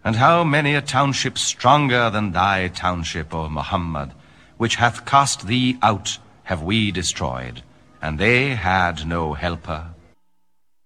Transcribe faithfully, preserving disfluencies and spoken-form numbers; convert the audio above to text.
And how many a township stronger than thy township, O Muhammad, which hath cast thee out, have we destroyed, and they had no helper.